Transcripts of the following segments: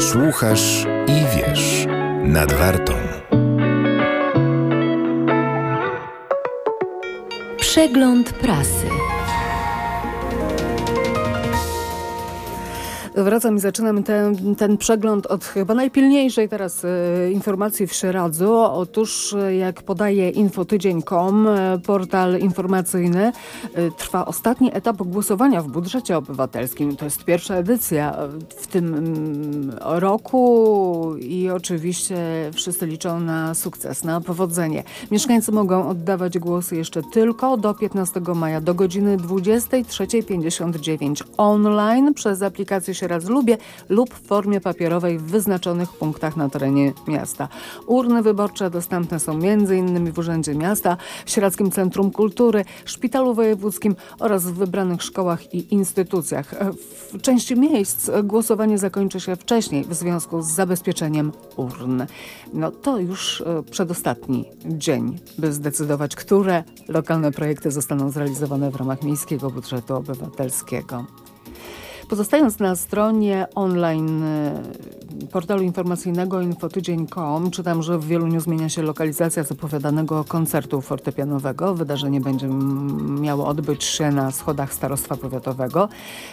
Słuchasz i wiesz. Nad Wartą. Przegląd prasy. Wracam i zaczynam ten przegląd od chyba najpilniejszej teraz informacji w Sieradzu. Otóż, jak podaje infotydzień.com, portal informacyjny, trwa ostatni etap głosowania w budżecie obywatelskim. To jest pierwsza edycja w tym roku i oczywiście wszyscy liczą na sukces, na powodzenie. Mieszkańcy mogą oddawać głosy jeszcze tylko do 15 maja do godziny 23:59 online przez aplikację Sieradz Lubię lub w formie papierowej w wyznaczonych punktach na terenie miasta. Urny wyborcze dostępne są m.in. w Urzędzie Miasta, Sieradzkim Centrum Kultury, Szpitalu Wojewódzkim oraz w wybranych szkołach i instytucjach. W części miejsc głosowanie zakończy się wcześniej w związku z zabezpieczeniem urn. No to już przedostatni dzień, by zdecydować, które lokalne projekty zostaną zrealizowane w ramach miejskiego budżetu obywatelskiego. Pozostając na stronie online portalu informacyjnego infotydzień.com, czytam, że w Wieluniu zmienia się lokalizacja zapowiadanego koncertu fortepianowego. Wydarzenie będzie miało odbyć się na schodach Starostwa Powiatowego.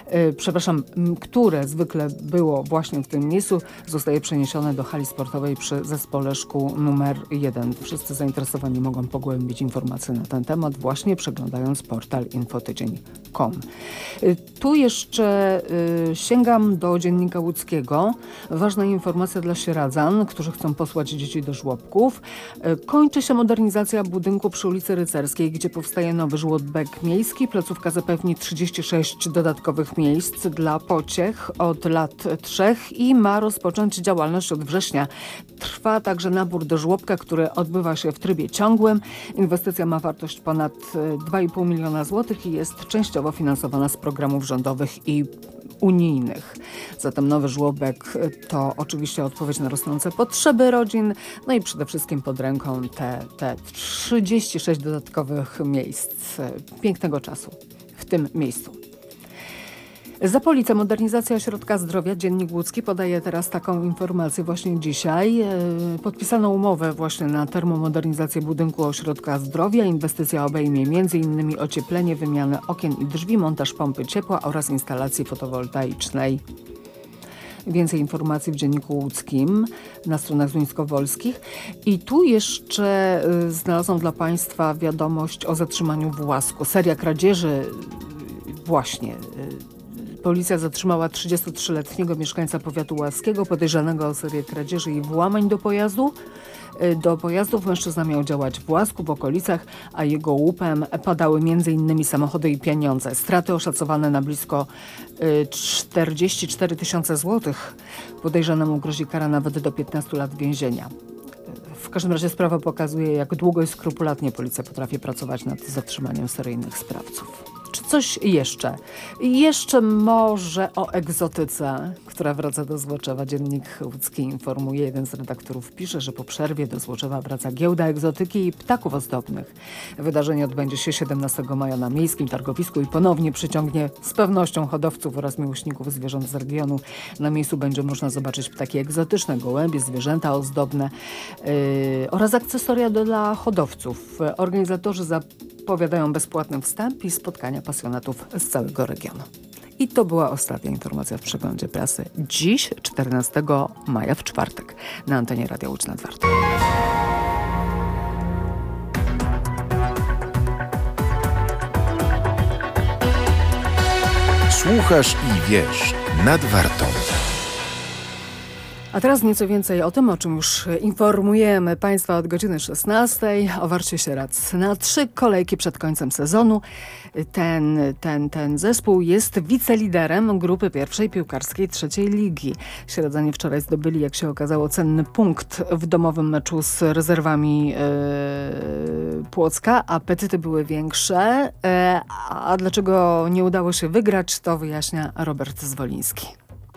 Które zwykle było właśnie w tym miejscu, zostaje przeniesione do hali sportowej przy Zespole Szkół numer 1. Wszyscy zainteresowani mogą pogłębić informacje na ten temat, właśnie przeglądając portal infotydzień.com. Tu jeszcze sięgam do Dziennika Łódzkiego. Ważna informacja dla sieradzan, którzy chcą posłać dzieci do żłobków. Kończy się modernizacja budynku przy ulicy Rycerskiej, gdzie powstaje nowy żłobek miejski. Placówka zapewni 36 dodatkowych miejsc dla pociech od lat 3 i ma rozpocząć działalność od września. Trwa także nabór do żłobka, który odbywa się w trybie ciągłym. Inwestycja ma wartość ponad 2,5 miliona złotych i jest częściowo finansowana z programów rządowych i unijnych. Zatem nowy żłobek to oczywiście odpowiedź na rosnące potrzeby rodzin, no i przede wszystkim pod ręką te 36 dodatkowych miejsc pięknego czasu w tym miejscu. Zapolica, modernizacja ośrodka zdrowia. Dziennik Łódzki podaje teraz taką informację właśnie dzisiaj. Podpisano umowę właśnie na termomodernizację budynku ośrodka zdrowia. Inwestycja obejmie m.in. ocieplenie, wymianę okien i drzwi, montaż pompy ciepła oraz instalacji fotowoltaicznej. Więcej informacji w Dzienniku Łódzkim na stronach zduńskowolskich. I tu jeszcze znalazłam dla Państwa wiadomość o zatrzymaniu w Łasku. Seria kradzieży właśnie. Policja zatrzymała 33-letniego mieszkańca powiatu łaskiego podejrzanego o serię kradzieży i włamań do pojazdu. Do pojazdów mężczyzna miał działać w Łasku, w okolicach, a jego łupem padały m.in. samochody i pieniądze. Straty oszacowane na blisko 44 000 złotych. Podejrzanemu grozi kara nawet do 15 lat więzienia. W każdym razie sprawa pokazuje, jak długo i skrupulatnie policja potrafi pracować nad zatrzymaniem seryjnych sprawców. Czy coś jeszcze? Jeszcze może o egzotyce, która wraca do Złoczewa. Dziennik Łódzki informuje, jeden z redaktorów pisze, że po przerwie do Złoczewa wraca giełda egzotyki i ptaków ozdobnych. Wydarzenie odbędzie się 17 maja na miejskim targowisku i ponownie przyciągnie z pewnością hodowców oraz miłośników zwierząt z regionu. Na miejscu będzie można zobaczyć ptaki egzotyczne, gołębie, zwierzęta ozdobne oraz akcesoria dla hodowców. Organizatorzy zapowiadają bezpłatny wstęp i spotkania pasjonatów z całego regionu. I to była ostatnia informacja w przeglądzie prasy. Dziś, 14 maja, w czwartek, na antenie Radia Łódź nad Wartą. Słuchasz i wiesz. Nad Wartą. A teraz nieco więcej o tym, o czym już informujemy Państwa od godziny 16 o Warcie Sieradz. Na 3 kolejki przed końcem sezonu ten zespół jest wiceliderem grupy pierwszej piłkarskiej trzeciej ligi. Sieradzanie wczoraj zdobyli, jak się okazało, cenny punkt w domowym meczu z rezerwami Płocka. Apetyty były większe, a dlaczego nie udało się wygrać, to wyjaśnia Robert Zwoliński.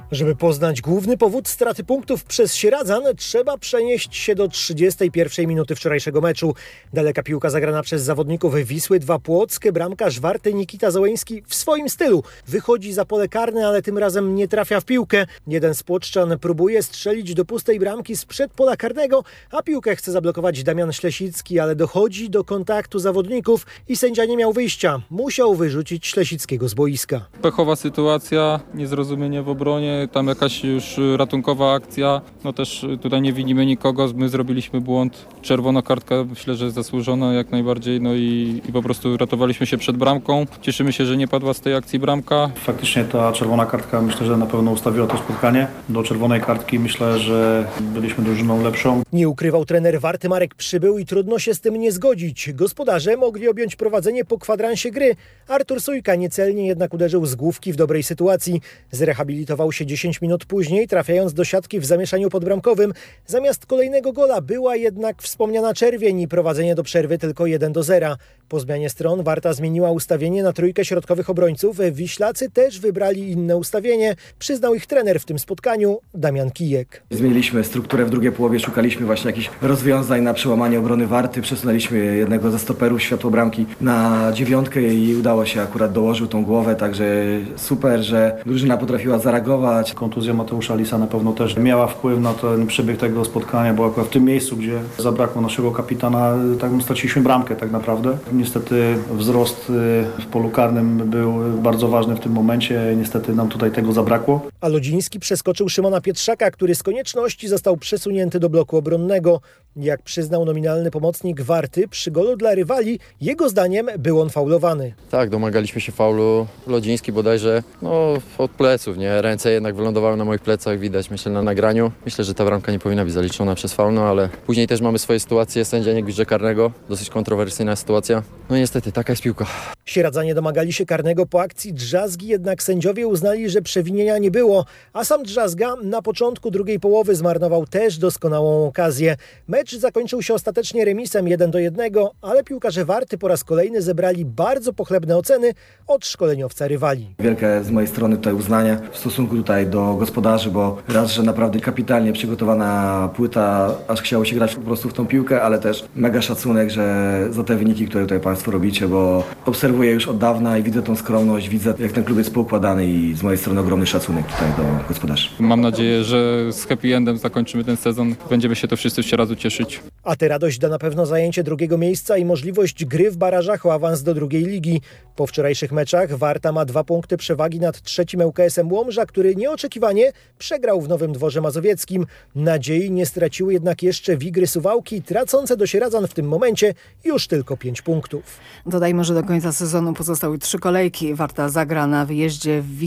Żeby poznać główny powód straty punktów przez Sieradzan, trzeba przenieść się do 31 minuty wczorajszego meczu. Daleka piłka zagrana przez zawodników Wisły 2 Płock. Bramkarz Warty Nikita Załęski w swoim stylu wychodzi za pole karne, ale tym razem nie trafia w piłkę. Jeden z płoczczan próbuje strzelić do pustej bramki sprzed pola karnego, a piłkę chce zablokować Damian Ślesicki, ale dochodzi do kontaktu zawodników i sędzia nie miał wyjścia. Musiał wyrzucić Ślesickiego z boiska. Pechowa sytuacja, niezrozumienie w obronie, tam jakaś już ratunkowa akcja. No też tutaj nie winimy nikogo, my zrobiliśmy błąd. Czerwona kartka myślę, że zasłużona jak najbardziej, no i po prostu ratowaliśmy się przed bramką. Cieszymy się, że nie padła z tej akcji bramka. Faktycznie ta czerwona kartka myślę, że na pewno ustawiła to spotkanie. Do czerwonej kartki myślę, że byliśmy drużyną lepszą. Nie ukrywał trener Warty Marek Przybył i trudno się z tym nie zgodzić. Gospodarze mogli objąć prowadzenie po kwadransie gry. Artur Sójka niecelnie jednak uderzył z główki w dobrej sytuacji. Zrehabilitował się 10 minut później, trafiając do siatki w zamieszaniu podbramkowym. Zamiast kolejnego gola była jednak wspomniana czerwień i prowadzenie do przerwy tylko 1-0. Po zmianie stron Warta zmieniła ustawienie na trójkę środkowych obrońców. Wiślacy też wybrali inne ustawienie. Przyznał ich trener w tym spotkaniu Damian Kijek. Zmieniliśmy strukturę w drugiej połowie, szukaliśmy właśnie jakichś rozwiązań na przełamanie obrony Warty. Przesunęliśmy jednego ze stoperów światło bramki na 9 i udało się, akurat dołożył tą głowę, także super, że drużyna potrafiła zareagować. Kontuzja Mateusza Lisa na pewno też miała wpływ na ten przebieg tego spotkania, bo akurat w tym miejscu, gdzie zabrakło naszego kapitana, tak straciliśmy bramkę tak naprawdę. Niestety wzrost w polu karnym był bardzo ważny w tym momencie, niestety nam tutaj tego zabrakło. A Lodziński przeskoczył Szymona Pietrzaka, który z konieczności został przesunięty do bloku obronnego. Jak przyznał nominalny pomocnik Warty, przy golu dla rywali, jego zdaniem był on faulowany. Tak, domagaliśmy się faulu. Lodziński bodajże od pleców, nie? Ręce jednak wylądowały na moich plecach, widać myślę na nagraniu. Myślę, że ta bramka nie powinna być zaliczona przez faul, ale później też mamy swoje sytuacje, sędzia nie bierze karnego, dosyć kontrowersyjna sytuacja. No niestety, taka jest piłka. Sieradzanie domagali się karnego po akcji Drzazgi, jednak sędziowie uznali, że przewinienia nie było, a sam Drzazga na początku drugiej połowy zmarnował też doskonałą okazję. Mecz zakończył się ostatecznie remisem 1-1, ale piłkarze Warty po raz kolejny zebrali bardzo pochlebne oceny od szkoleniowca rywali. Wielkie z mojej strony tutaj uznanie w stosunku tutaj do gospodarzy, bo raz, że naprawdę kapitalnie przygotowana płyta, aż chciało się grać po prostu w tą piłkę, ale też mega szacunek, że za te wyniki, które tutaj Państwo robicie, bo obserwuję już od dawna i widzę tą skromność, widzę jak ten klub jest poukładany i z mojej strony ogromny szacunek tutaj do gospodarzy. Mam nadzieję, że z happy endem zakończymy ten sezon. Będziemy się to wszyscy w Sieradzu cieszyć. A tę radość da na pewno zajęcie drugiego miejsca i możliwość gry w barażach o awans do drugiej ligi. Po wczorajszych meczach Warta ma 2 punkty przewagi nad trzecim ŁKS-em Łomża, który nieoczekiwanie przegrał w Nowym Dworze Mazowieckim. Nadziei nie straciły jednak jeszcze Wigry Suwałki, tracące do Sieradzan w tym momencie już tylko 5 punktów. Dodajmy, że do końca sezonu pozostały 3 kolejki. Warta zagra na wyjeździe w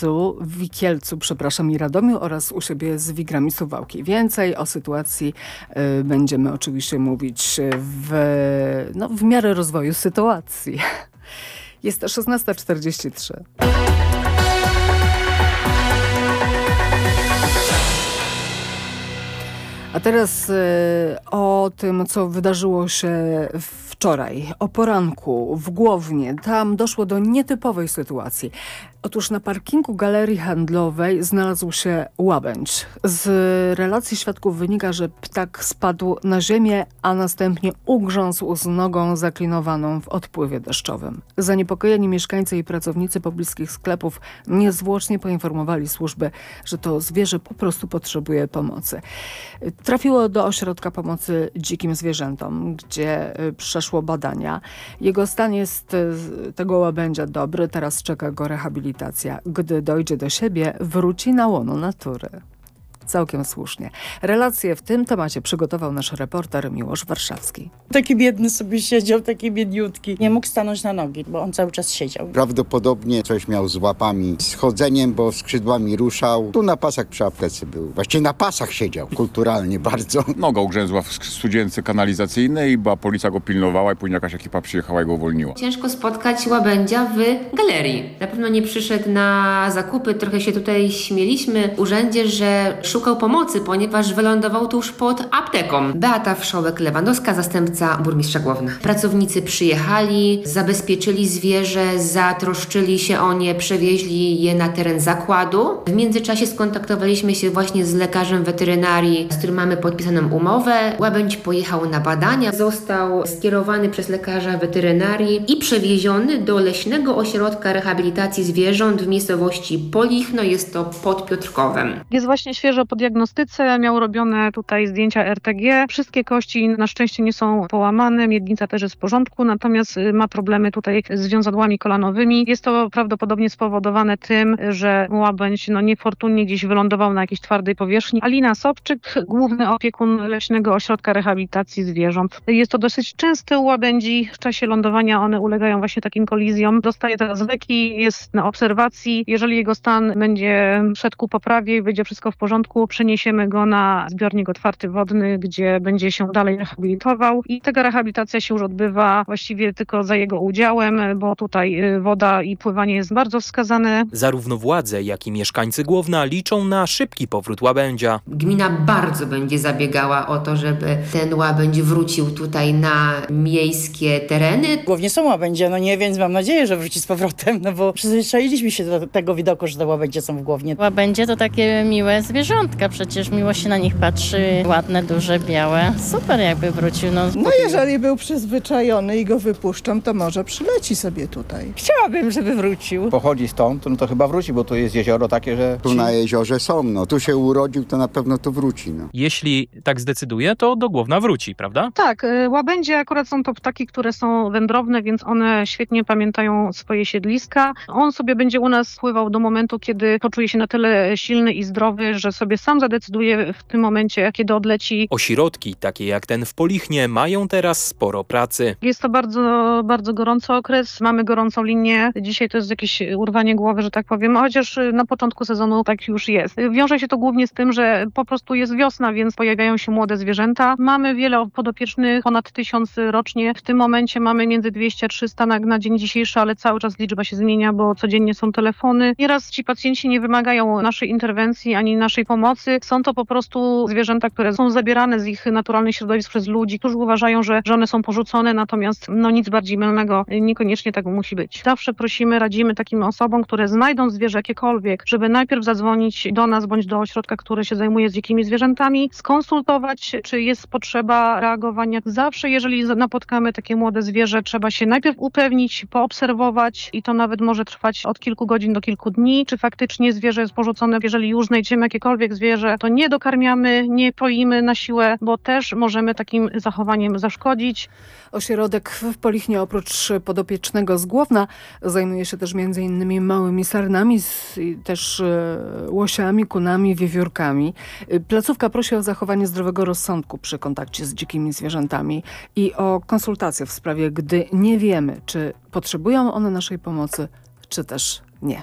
Wikielcu i Radomiu oraz u siebie z Wigrami Suwałki. Więcej o sytuacji będziemy oczywiście mówić w miarę rozwoju sytuacji. Jest 16:43. A teraz o tym, co wydarzyło się wczoraj, o poranku w Głownie. Tam doszło do nietypowej sytuacji. Otóż na parkingu galerii handlowej znalazł się łabędź. Z relacji świadków wynika, że ptak spadł na ziemię, a następnie ugrzązł z nogą zaklinowaną w odpływie deszczowym. Zaniepokojeni mieszkańcy i pracownicy pobliskich sklepów niezwłocznie poinformowali służby, że to zwierzę po prostu potrzebuje pomocy. Trafiło do ośrodka pomocy dzikim zwierzętom, gdzie przeszło badania. Jego stan jest tego łabędzia dobry, teraz czeka go rehabilitacja. Gdy dojdzie do siebie, wróci na łono natury. Całkiem słusznie. Relację w tym temacie przygotował nasz reporter Miłosz Warszawski. Taki biedny sobie siedział, taki biedniutki. Nie mógł stanąć na nogi, bo on cały czas siedział. Prawdopodobnie coś miał z łapami, z chodzeniem, bo skrzydłami ruszał. Tu na pasach przy aptece był. Właściwie na pasach siedział, kulturalnie bardzo. Noga ugrzęzła w studzience kanalizacyjnej, bo policja go pilnowała i później jakaś ekipa przyjechała i go uwolniła. Ciężko spotkać łabędzia w galerii. Na pewno nie przyszedł na zakupy. Trochę się tutaj śmieliśmy w urzędzie, że szukał pomocy, ponieważ wylądował tuż pod apteką. Beata Wszołek-Lewandowska, zastępca burmistrza Głowna. Pracownicy przyjechali, zabezpieczyli zwierzę, zatroszczyli się o nie, przewieźli je na teren zakładu. W międzyczasie skontaktowaliśmy się właśnie z lekarzem weterynarii, z którym mamy podpisaną umowę. Łabędź pojechał na badania, został skierowany przez lekarza weterynarii i przewieziony do Leśnego Ośrodka Rehabilitacji Zwierząt w miejscowości Polichno, jest to pod Piotrkowem. Jest właśnie świeżo po diagnostyce, miał robione tutaj zdjęcia RTG. Wszystkie kości na szczęście nie są połamane, miednica też jest w porządku, natomiast ma problemy tutaj z wiązadłami kolanowymi. Jest to prawdopodobnie spowodowane tym, że łabędź niefortunnie gdzieś wylądował na jakiejś twardej powierzchni. Alina Sobczyk, główny opiekun Leśnego Ośrodka Rehabilitacji Zwierząt. Jest to dosyć częste u łabędzi. W czasie lądowania one ulegają właśnie takim kolizjom. Dostaje teraz leki, jest na obserwacji. Jeżeli jego stan będzie szedł ku poprawie i będzie wszystko w porządku, przeniesiemy go na zbiornik otwarty wodny, gdzie będzie się dalej rehabilitował. I taka rehabilitacja się już odbywa właściwie tylko za jego udziałem, bo tutaj woda i pływanie jest bardzo wskazane. Zarówno władze, jak i mieszkańcy Głowna liczą na szybki powrót łabędzia. Gmina bardzo będzie zabiegała o to, żeby ten łabędź wrócił tutaj na miejskie tereny. Głównie są łabędzie, nie, więc mam nadzieję, że wróci z powrotem, bo przyzwyczailiśmy się do tego widoku, że te łabędzie są w Głownie. Łabędzie to takie miłe zwierzątka, przecież miło się na nich patrzy, ładne, duże, białe. Super jakby wrócił. Jeżeli był przyzwyczajony i go wypuszczą, to może przyleci sobie tutaj. Chciałabym, żeby wrócił. Pochodzi stąd, to chyba wróci, bo tu jest jezioro takie, że... Tu na jeziorze są, tu się urodził, to na pewno tu wróci. Jeśli tak zdecyduje, to do Głowna wróci, prawda? Tak, łabędzie akurat są to ptaki, które są wędrowne, więc one świetnie pamiętają swoje siedliska. On sobie będzie u nas pływał do momentu, kiedy poczuje się na tyle silny i zdrowy, że sobie sam zadecyduje w tym momencie, kiedy odleci. Ośrodki, takie jak ten w Polichnie, mają teraz sporo pracy. Jest to bardzo, bardzo gorący okres. Mamy gorącą linię. Dzisiaj to jest jakieś urwanie głowy, że tak powiem, chociaż na początku sezonu tak już jest. Wiąże się to głównie z tym, że po prostu jest wiosna, więc pojawiają się młode zwierzęta. Mamy wiele podopiecznych, ponad 1000 rocznie. W tym momencie mamy między 200 a 300 na dzień dzisiejszy, ale cały czas liczba się zmienia, bo codziennie są telefony. Nieraz ci pacjenci nie wymagają naszej interwencji ani naszej pomocy. Są to po prostu zwierzęta, które są zabierane z ich naturalnych środowisk przez ludzi, którzy uważają, że one są porzucone, natomiast nic bardziej mylnego niekoniecznie tak musi być. Zawsze prosimy, radzimy takim osobom, które znajdą zwierzę jakiekolwiek, żeby najpierw zadzwonić do nas bądź do ośrodka, który się zajmuje z dzikimi zwierzętami, skonsultować, czy jest potrzeba reagowania. Zawsze, jeżeli napotkamy takie młode zwierzę, trzeba się najpierw upewnić, poobserwować i to nawet może trwać od kilku godzin do kilku dni, czy faktycznie zwierzę jest porzucone. Jeżeli już znajdziemy jakiekolwiek zwierzę, to nie dokarmiamy, nie poimy na siłę, bo też możemy takim zachowaniem zaszkodzić. Ośrodek w Polichnie oprócz podopiecznego z Głowna zajmuje się też m.in. małymi sarnami, też łosiami, kunami, wiewiórkami. Placówka prosi o zachowanie zdrowego rozsądku przy kontakcie z dzikimi zwierzętami i o konsultacje w sprawie, gdy nie wiemy, czy potrzebują one naszej pomocy, czy też nie.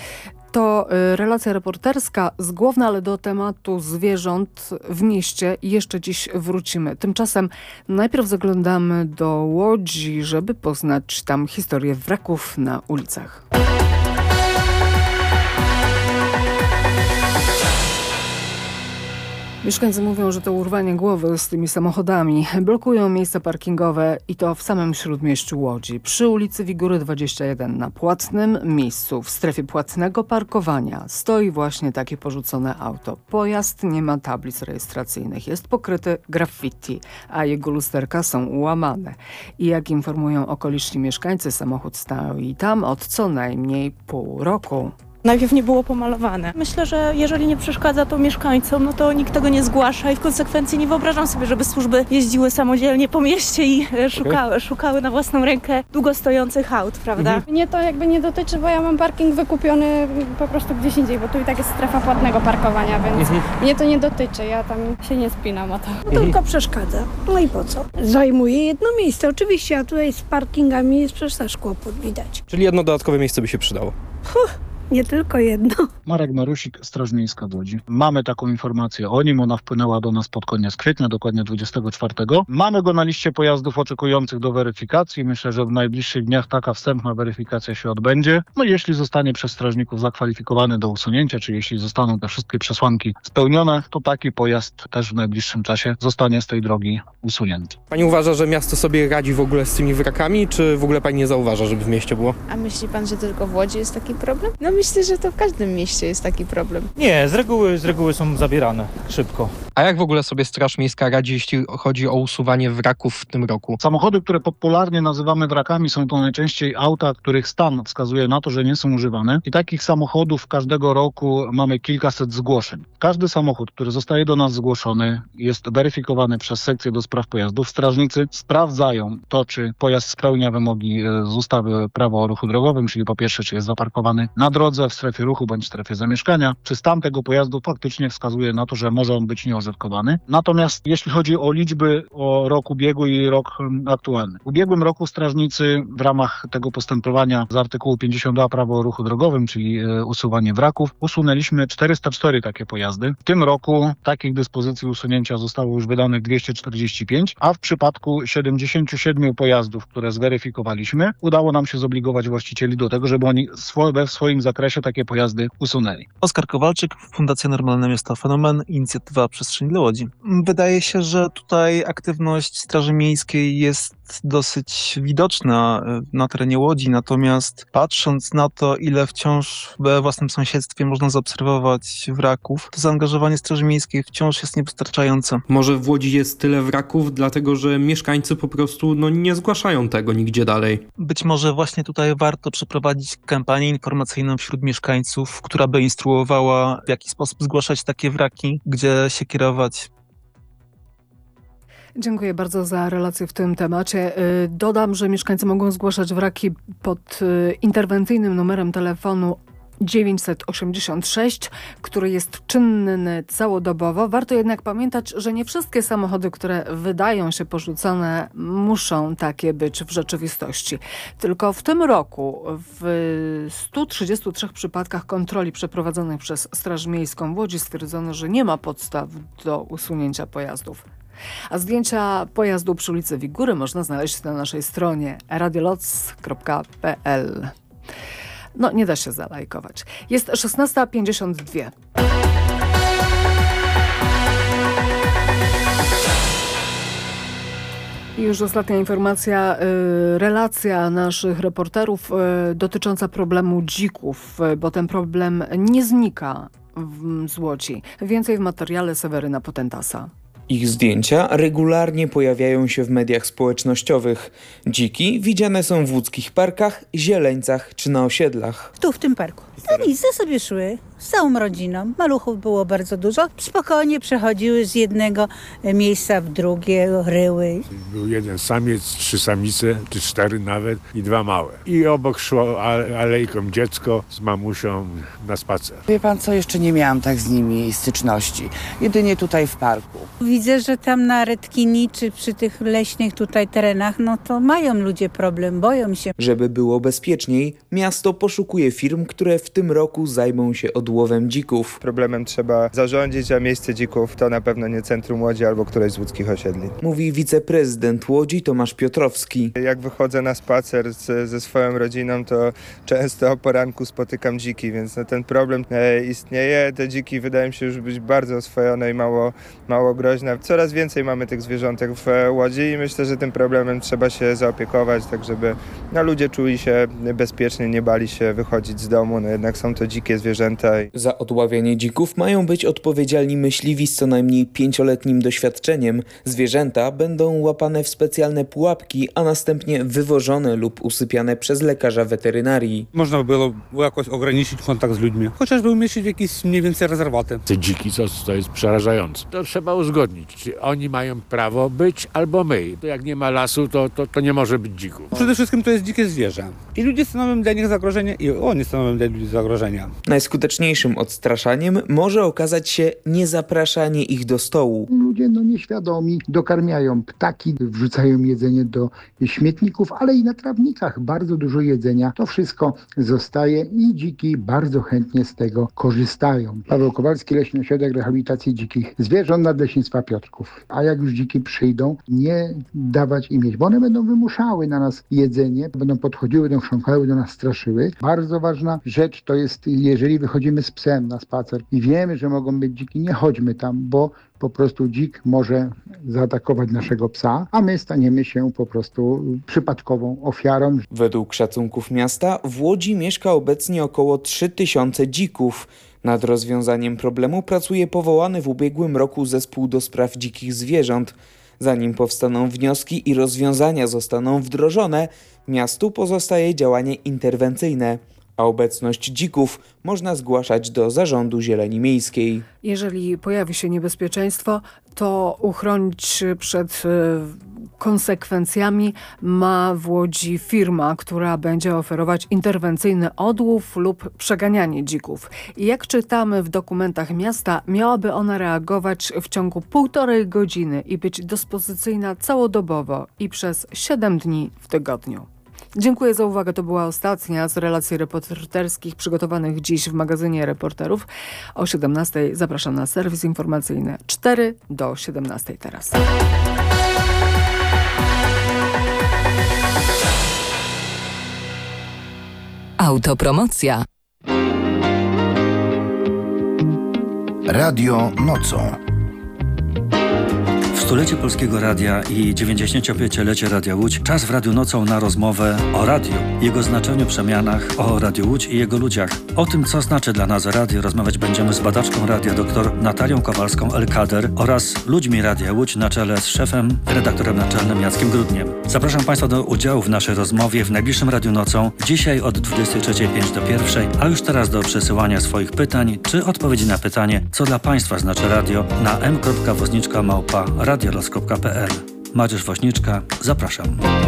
To relacja reporterska z Głowna, ale do tematu zwierząt w mieście jeszcze dziś wrócimy. Tymczasem najpierw zaglądamy do Łodzi, żeby poznać tam historię wraków na ulicach. Mieszkańcy mówią, że to urwanie głowy z tymi samochodami blokują miejsca parkingowe i to w samym śródmieściu Łodzi. Przy ulicy Wigury 21 na płatnym miejscu w strefie płatnego parkowania stoi właśnie takie porzucone auto. Pojazd nie ma tablic rejestracyjnych, jest pokryty graffiti, a jego lusterka są ułamane. I jak informują okoliczni mieszkańcy, samochód stoi tam od co najmniej pół roku. Najpierw nie było pomalowane. Myślę, że jeżeli nie przeszkadza to mieszkańcom, to nikt tego nie zgłasza i w konsekwencji nie wyobrażam sobie, żeby służby jeździły samodzielnie po mieście i szukały na własną rękę długo stojących aut, prawda? Mnie to nie dotyczy, bo ja mam parking wykupiony po prostu gdzieś indziej, bo tu i tak jest strefa płatnego parkowania, więc mnie to nie dotyczy, ja tam się nie spinam o to. Tylko przeszkadza. No i po co? Zajmuje jedno miejsce, oczywiście, a tutaj z parkingami jest przecież też kłopot widać. Czyli jedno dodatkowe miejsce by się przydało. Nie tylko jedno. Marek Marusik, Straż Miejska w Łodzi. Mamy taką informację o nim, ona wpłynęła do nas pod koniec kwietnia, dokładnie 24. Mamy go na liście pojazdów oczekujących do weryfikacji. Myślę, że w najbliższych dniach taka wstępna weryfikacja się odbędzie. No jeśli zostanie przez strażników zakwalifikowany do usunięcia, czy jeśli zostaną te wszystkie przesłanki spełnione, to taki pojazd też w najbliższym czasie zostanie z tej drogi usunięty. Pani uważa, że miasto sobie radzi w ogóle z tymi wrakami, czy w ogóle pani nie zauważa, żeby w mieście było? A myśli pan, że tylko w Łodzi jest taki problem? No myślę, że to w każdym mieście jest taki problem. Nie, z reguły są zabierane szybko. A jak w ogóle sobie Straż Miejska radzi, jeśli chodzi o usuwanie wraków w tym roku? Samochody, które popularnie nazywamy wrakami, są to najczęściej auta, których stan wskazuje na to, że nie są używane. I takich samochodów każdego roku mamy kilkaset zgłoszeń. Każdy samochód, który zostaje do nas zgłoszony, jest weryfikowany przez sekcję do spraw pojazdów. Strażnicy sprawdzają to, czy pojazd spełnia wymogi z ustawy Prawo o ruchu drogowym, czyli po pierwsze, czy jest zaparkowany na drodze, w strefie ruchu bądź w strefie zamieszkania, czy stan tego pojazdu faktycznie wskazuje na to, że może on być nieużytkowany. Natomiast jeśli chodzi o liczby o rok ubiegły i rok aktualny. W ubiegłym roku strażnicy w ramach tego postępowania z artykułu 52 Prawo o ruchu drogowym, czyli usuwanie wraków, usunęliśmy 404 takie pojazdy. W tym roku takich dyspozycji usunięcia zostało już wydanych 245, a w przypadku 77 pojazdów, które zweryfikowaliśmy, udało nam się zobligować właścicieli do tego, żeby oni we swoim zakresie takie pojazdy usunęli. Oskar Kowalczyk, Fundacja Normalne Miasto Fenomen, inicjatywa Przestrzeń dla Łodzi. Wydaje się, że tutaj aktywność Straży Miejskiej jest dosyć widoczna na terenie Łodzi, natomiast patrząc na to, ile wciąż we własnym sąsiedztwie można zaobserwować wraków, to zaangażowanie Straży Miejskiej wciąż jest niewystarczające. Może w Łodzi jest tyle wraków, dlatego że mieszkańcy po prostu nie zgłaszają tego nigdzie dalej. Być może właśnie tutaj warto przeprowadzić kampanię informacyjną wśród mieszkańców, która by instruowała, w jaki sposób zgłaszać takie wraki, gdzie się kierować. Dziękuję bardzo za relację w tym temacie. Dodam, że mieszkańcy mogą zgłaszać wraki pod interwencyjnym numerem telefonu 986, który jest czynny całodobowo. Warto jednak pamiętać, że nie wszystkie samochody, które wydają się porzucone, muszą takie być w rzeczywistości. Tylko w tym roku w 133 przypadkach kontroli przeprowadzonych przez Straż Miejską w Łodzi stwierdzono, że nie ma podstaw do usunięcia pojazdów. A zdjęcia pojazdu przy ulicy Wigury można znaleźć na naszej stronie radioloc.pl. No, nie da się zalajkować. Jest 16:52. I już ostatnia informacja, relacja naszych reporterów dotycząca problemu dzików, bo ten problem nie znika z Łodzi. Więcej w materiale Seweryna Potentasa. Ich zdjęcia regularnie pojawiają się w mediach społecznościowych. Dziki widziane są w łódzkich parkach, zieleńcach czy na osiedlach. Tu w tym parku. To nic, sobie szły z całą rodziną. Maluchów było bardzo dużo. Spokojnie przechodziły z jednego miejsca w drugie, ryły. Był jeden samiec, 3 samice, czy 4 nawet i 2 małe. I obok szło alejką dziecko z mamusią na spacer. Wie pan co, jeszcze nie miałam tak z nimi styczności. Jedynie tutaj w parku. Widzę, że tam na Redkini czy przy tych leśnych tutaj terenach, no to mają ludzie problem, boją się. Żeby było bezpieczniej, miasto poszukuje firm, które w tym roku zajmą się odłowem dzików. Problemem trzeba zarządzić, a miejsce dzików to na pewno nie centrum Łodzi albo któreś z łódzkich osiedli. Mówi wiceprezydent Łodzi Tomasz Piotrowski. Jak wychodzę na spacer ze swoją rodziną, to często o poranku spotykam dziki, więc ten problem istnieje. Te dziki wydają się już być bardzo oswojone i mało groźne. Coraz więcej mamy tych zwierzątek w Łodzi i myślę, że tym problemem trzeba się zaopiekować, tak żeby ludzie czuli się bezpiecznie, nie bali się wychodzić z domu. No jednak są to dzikie zwierzęta. Za odławianie dzików mają być odpowiedzialni myśliwi z co najmniej 5-letnim doświadczeniem. Zwierzęta będą łapane w specjalne pułapki, a następnie wywożone lub usypiane przez lekarza weterynarii. Można by było jakoś ograniczyć kontakt z ludźmi, chociażby umieścić w jakieś mniej więcej rezerwaty. Te dziki, to jest przerażające. To trzeba uzgodnić, czy oni mają prawo być albo my. To jak nie ma lasu, to nie może być dzików. Przede wszystkim to jest dzikie zwierzę. I ludzie stanowią dla nich zagrożenie i oni stanowią dla ludzi zagrożenia. Najskuteczniejszym odstraszaniem może okazać się niezapraszanie ich do stołu. Ludzie nieświadomi dokarmiają ptaki, wrzucają jedzenie do śmietników, ale i na trawnikach bardzo dużo jedzenia. To wszystko zostaje i dziki bardzo chętnie z tego korzystają. Paweł Kowalski, Leśny Ośrodek Rehabilitacji Dzikich Zwierząt Nadleśnictwa Piotrków. A jak już dziki przyjdą, nie dawać im jeść, bo one będą wymuszały na nas jedzenie, będą podchodziły, będą chrząkały, do nas straszyły. Bardzo ważna rzecz to jest, jeżeli wychodzimy z psem na spacer i wiemy, że mogą być dziki, nie chodźmy tam, bo po prostu dzik może zaatakować naszego psa, a my staniemy się po prostu przypadkową ofiarą. Według szacunków miasta w Łodzi mieszka obecnie około 3000 dzików. Nad rozwiązaniem problemu pracuje powołany w ubiegłym roku zespół do spraw dzikich zwierząt. Zanim powstaną wnioski i rozwiązania zostaną wdrożone, miastu pozostaje działanie interwencyjne, a obecność dzików można zgłaszać do Zarządu Zieleni Miejskiej. Jeżeli pojawi się niebezpieczeństwo, to uchronić przed konsekwencjami ma w Łodzi firma, która będzie oferować interwencyjny odłów lub przeganianie dzików. I jak czytamy w dokumentach miasta, miałaby ona reagować w ciągu 1,5 godziny i być dyspozycyjna całodobowo i przez 7 dni w tygodniu. Dziękuję za uwagę. To była ostatnia z relacji reporterskich przygotowanych dziś w magazynie Reporterów. O 17:00 zapraszam na serwis informacyjny 4 do 17:00 teraz. Autopromocja. Radio nocą. W stulecie Polskiego Radia i 95-lecie Radia Łódź czas w Radiu Nocą na rozmowę o radiu, jego znaczeniu, przemianach, o Radiu Łódź i jego ludziach. O tym, co znaczy dla nas radio, rozmawiać będziemy z badaczką radia dr Natalią Kowalską-Elkader oraz ludźmi Radia Łódź na czele z szefem, redaktorem naczelnym Jackiem Grudniem. Zapraszam Państwa do udziału w naszej rozmowie w najbliższym Radiu Nocą, dzisiaj od 23:05 do 1:00, a już teraz do przesyłania swoich pytań czy odpowiedzi na pytanie, co dla Państwa znaczy radio na m.woźniczka@radiolos.pl. Mariusz Woźniczka, zapraszam.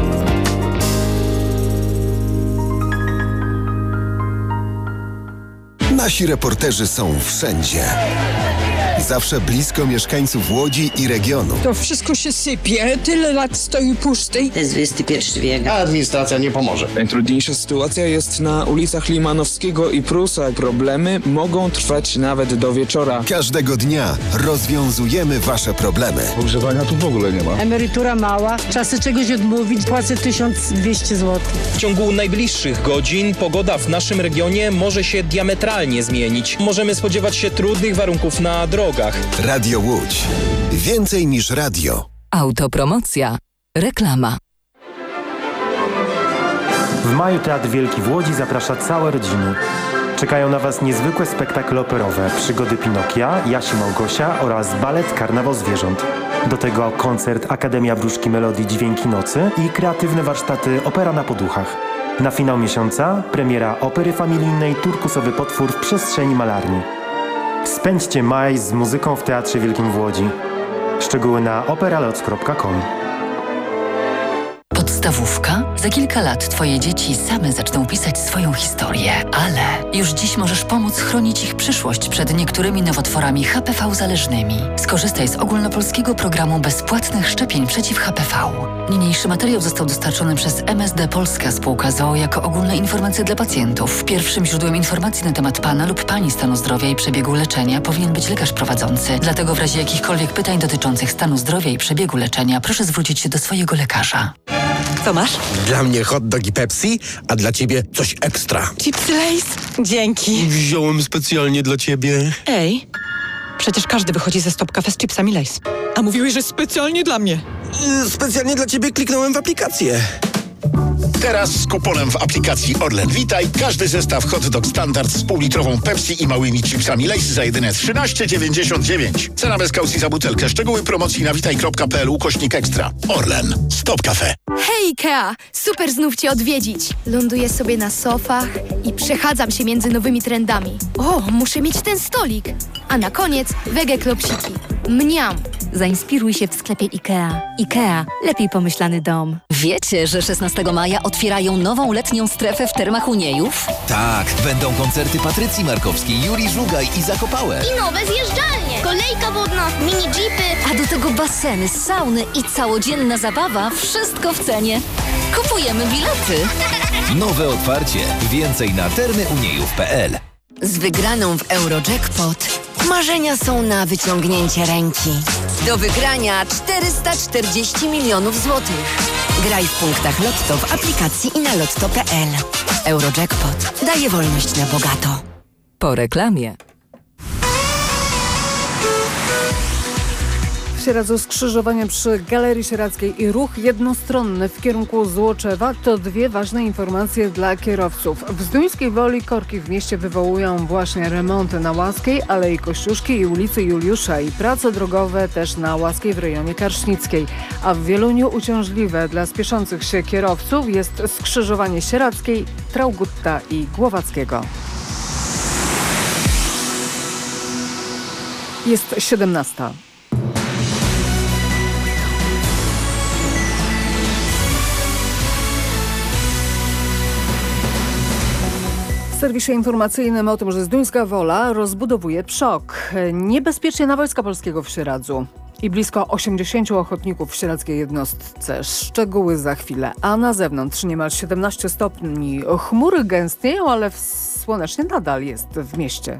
Nasi reporterzy są wszędzie. Zawsze blisko mieszkańców Łodzi i regionu. To wszystko się sypie, tyle lat stoi pusty. To jest XXI wiek. A administracja nie pomoże. Najtrudniejsza sytuacja jest na ulicach Limanowskiego i Prusa. Problemy mogą trwać nawet do wieczora. Każdego dnia rozwiązujemy wasze problemy. Ogrzewania tu w ogóle nie ma. Emerytura mała, czasy czegoś odmówić, płacę 1200 zł. W ciągu najbliższych godzin pogoda w naszym regionie może się diametralnie zmienić. Możemy spodziewać się trudnych warunków na drogach. Radio Łódź. Więcej niż radio. Autopromocja. Reklama. W maju Teatr Wielki w Łodzi zaprasza całe rodziny. Czekają na Was niezwykłe spektakle operowe, przygody Pinokia, Jasi Małgosia oraz balet Karnawał Zwierząt. Do tego koncert Akademia Wróżki Melodii Dźwięki Nocy i kreatywne warsztaty Opera na Poduchach. Na finał miesiąca premiera opery familijnej Turkusowy potwór w przestrzeni malarni. Spędźcie maj z muzyką w Teatrze Wielkim w Łodzi. Szczegóły na operaloc.com. Podstawówka? Za kilka lat Twoje dzieci same zaczną pisać swoją historię, ale już dziś możesz pomóc chronić ich przyszłość przed niektórymi nowotworami HPV zależnymi. Skorzystaj z ogólnopolskiego programu bezpłatnych szczepień przeciw HPV. Niniejszy materiał został dostarczony przez MSD Polska Spółka z o.o. jako ogólne informacje dla pacjentów. Pierwszym źródłem informacji na temat Pana lub Pani stanu zdrowia i przebiegu leczenia powinien być lekarz prowadzący. Dlatego w razie jakichkolwiek pytań dotyczących stanu zdrowia i przebiegu leczenia proszę zwrócić się do swojego lekarza. Co masz? Dla mnie hot dog i Pepsi, a dla ciebie coś ekstra. Chipsy Lay's? Dzięki. Wziąłem specjalnie dla ciebie. Ej, przecież każdy wychodzi ze Stop Cafe z chipsami Lay's. A mówiłeś, że specjalnie dla mnie. Specjalnie dla ciebie kliknąłem w aplikację. Teraz z kuponem w aplikacji Orlen Witaj każdy zestaw hot dog standard z półlitrową Pepsi i małymi chipsami Lay's za jedyne 13,99. Cena bez kaucji za butelkę. Szczegóły promocji na witaj.pl/ekstra. Orlen. Stop Cafe. Hej Ikea! Super znów Cię odwiedzić. Ląduję sobie na sofach i przechadzam się między nowymi trendami. O, muszę mieć ten stolik. A na koniec wege klopsiki. Mniam! Zainspiruj się w sklepie IKEA. IKEA. Lepiej pomyślany dom. Wiecie, że 16 maja otwierają nową letnią strefę w Termach Uniejów? Tak, będą koncerty Patrycji Markowskiej, Julii Żugaj i Zakopałe. I nowe zjeżdżalnie, kolejka wodna, mini jeepy. A do tego baseny, sauny i całodzienna zabawa, wszystko w cenie. Kupujemy bilety. Nowe otwarcie. Więcej na termyuniejów.pl. Z wygraną w Eurojackpot marzenia są na wyciągnięcie ręki. Do wygrania 440 milionów złotych. Graj w punktach Lotto w aplikacji i na lotto.pl. Eurojackpot daje wolność na bogato. Po reklamie. W Sieradzu skrzyżowanie przy Galerii Sieradzkiej i ruch jednostronny w kierunku Złoczewa to dwie ważne informacje dla kierowców. W Zduńskiej Woli korki w mieście wywołują właśnie remonty na Łaskiej, Alei Kościuszki i ulicy Juliusza i prace drogowe też na Łaskiej w rejonie Karsznickiej. A w Wieluniu uciążliwe dla spieszących się kierowców jest skrzyżowanie Sieradzkiej, Traugutta i Głowackiego. Jest 17. W serwisie informacyjnym o tym, że Zduńska Wola rozbudowuje PSZOK. Niebezpiecznie na Wojska Polskiego w Sieradzu. I blisko 80 ochotników w sieradzkiej jednostce. Szczegóły za chwilę. A na zewnątrz niemal 17 stopni. Chmury gęstnieją, ale słonecznie nadal jest w mieście.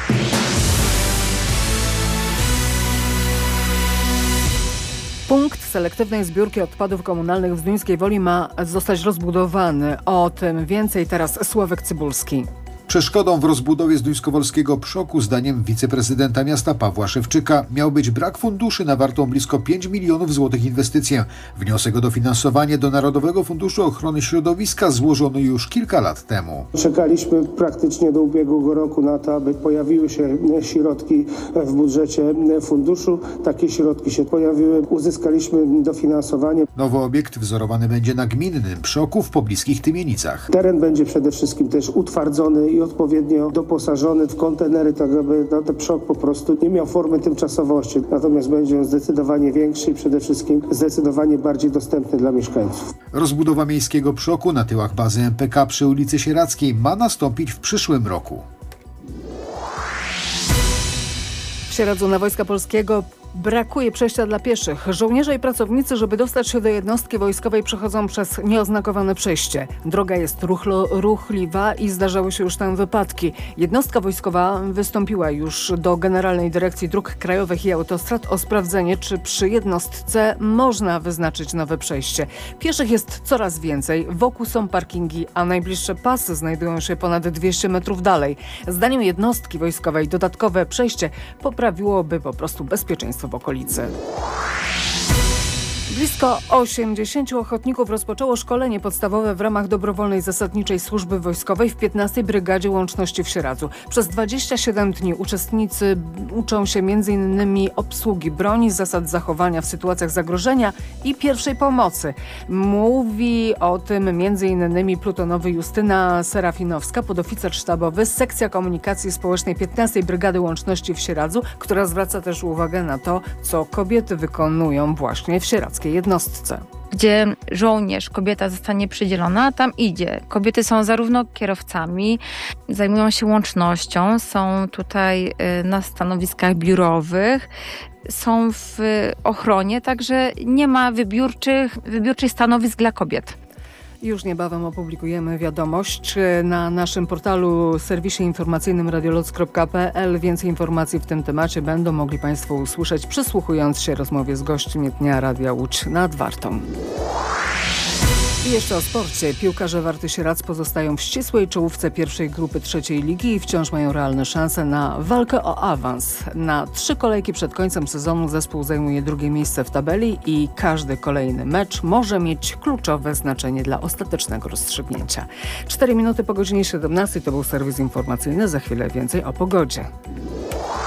Punkt selektywnej zbiórki odpadów komunalnych w Zduńskiej Woli ma zostać rozbudowany. O tym więcej teraz Sławek Cybulski. Przeszkodą w rozbudowie zduńskowolskiego PSZOK-u zdaniem wiceprezydenta miasta Pawła Szewczyka miał być brak funduszy na wartą blisko 5 milionów złotych inwestycję. Wniosek o dofinansowanie do Narodowego Funduszu Ochrony Środowiska złożono już kilka lat temu. Czekaliśmy praktycznie do ubiegłego roku na to, aby pojawiły się środki w budżecie funduszu. Takie środki się pojawiły. Uzyskaliśmy dofinansowanie. Nowy obiekt wzorowany będzie na gminnym PSZOK-u w pobliskich Tymienicach. Teren będzie przede wszystkim też utwardzony i odpowiednio doposażony w kontenery, tak aby ten PSZOK po prostu nie miał formy tymczasowości. Natomiast będzie on zdecydowanie większy i przede wszystkim zdecydowanie bardziej dostępny dla mieszkańców. Rozbudowa miejskiego PSZOK-u na tyłach bazy MPK przy ulicy Sieradzkiej ma nastąpić w przyszłym roku. W Sieradzu na Wojska Polskiego brakuje przejścia dla pieszych. Żołnierze i pracownicy, żeby dostać się do jednostki wojskowej, przechodzą przez nieoznakowane przejście. Droga jest ruchliwa i zdarzały się już tam wypadki. Jednostka wojskowa wystąpiła już do Generalnej Dyrekcji Dróg Krajowych i Autostrad o sprawdzenie, czy przy jednostce można wyznaczyć nowe przejście. Pieszych jest coraz więcej, wokół są parkingi, a najbliższe pasy znajdują się ponad 200 metrów dalej. Zdaniem jednostki wojskowej dodatkowe przejście poprawiłoby po prostu bezpieczeństwo w okolicy. Blisko 80 ochotników rozpoczęło szkolenie podstawowe w ramach dobrowolnej zasadniczej służby wojskowej w 15. Brygadzie Łączności w Sieradzu. Przez 27 dni uczestnicy uczą się m.in. obsługi broni, zasad zachowania w sytuacjach zagrożenia i pierwszej pomocy. Mówi o tym m.in. plutonowy Justyna Serafinowska, podoficer sztabowy, sekcja komunikacji społecznej 15. Brygady Łączności w Sieradzu, która zwraca też uwagę na to, co kobiety wykonują właśnie w sieradzkiej jednostce. Gdzie żołnierz, kobieta zostanie przydzielona, tam idzie. Kobiety są zarówno kierowcami, zajmują się łącznością, są tutaj na stanowiskach biurowych, są w ochronie, także nie ma wybiórczych stanowisk dla kobiet. Już niebawem opublikujemy wiadomość na naszym portalu, serwisie informacyjnym radioloc.pl. Więcej informacji w tym temacie będą mogli Państwo usłyszeć, przysłuchując się rozmowie z gośćmi Dnia Radia Łódź nad Wartą. I jeszcze o sporcie. Piłkarze Warty Sieradz pozostają w ścisłej czołówce pierwszej grupy trzeciej ligi i wciąż mają realne szanse na walkę o awans. Na 3 kolejki przed końcem sezonu zespół zajmuje drugie miejsce w tabeli i każdy kolejny mecz może mieć kluczowe znaczenie dla ostatecznego rozstrzygnięcia. 4 minuty po godzinie 17 to był serwis informacyjny. Za chwilę więcej o pogodzie.